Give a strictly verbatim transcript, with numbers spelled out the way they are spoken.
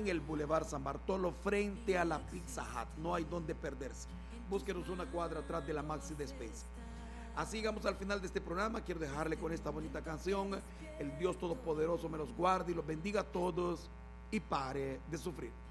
en el Boulevard San Bartolo, frente a la Pizza Hut. No hay donde perderse. Búsquenos una cuadra atrás de la Maxi Despensa. Así llegamos al final de este programa. Quiero dejarle con esta bonita canción. El Dios Todopoderoso me los guarde y los bendiga a todos y pare de sufrir.